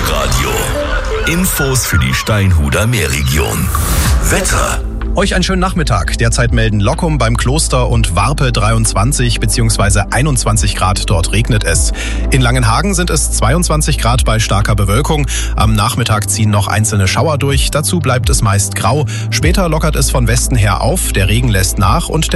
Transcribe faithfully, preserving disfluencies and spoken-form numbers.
Superradio. Infos für die Steinhuder Meerregion. Wetter. Euch einen schönen Nachmittag. Derzeit melden Lockum beim Kloster und Warpe dreiundzwanzig bzw. einundzwanzig Grad. Dort regnet es. In Langenhagen sind es zweiundzwanzig Grad bei starker Bewölkung. Am Nachmittag ziehen noch einzelne Schauer durch. Dazu bleibt es meist grau. Später lockert es von Westen her auf. Der Regen lässt nach und der